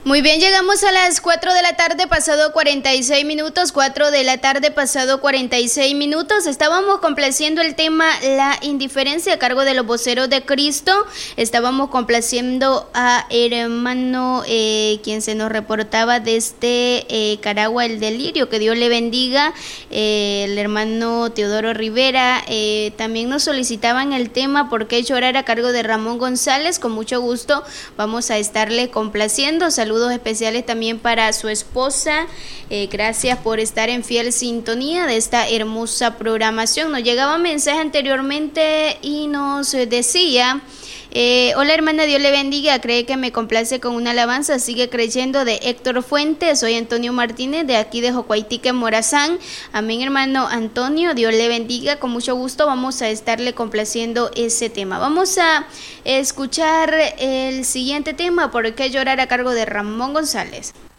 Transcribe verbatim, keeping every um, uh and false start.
Muy bien, llegamos a las cuatro de la tarde pasado cuarenta y seis minutos, cuatro de la tarde pasado cuarenta y seis minutos. Estábamos complaciendo el tema La indiferencia a cargo de los voceros de Cristo. Estábamos complaciendo a hermano eh, quien se nos reportaba desde eh, Caragua el delirio, que Dios le bendiga, eh, el hermano Teodoro Rivera. Eh, también nos solicitaban el tema ¿Por qué llorar? A cargo de Ramón González. Con mucho gusto vamos a estarle complaciendo. Saludos Saludos especiales también para su esposa. Eh, gracias por estar en fiel sintonía de esta hermosa programación. Nos llegaba un mensaje anteriormente y nos decía: eh, hola hermana, Dios le bendiga. Cree que me complace con una alabanza. Sigue creyendo, de Héctor Fuentes. Soy Antonio Martínez de aquí de Jocuaitique, Morazán. Amén, hermano Antonio. Dios le bendiga. Con mucho gusto vamos a estarle complaciendo ese tema. Vamos a escuchar el siguiente tema, ¿Por qué llorar? A cargo de Ramón González.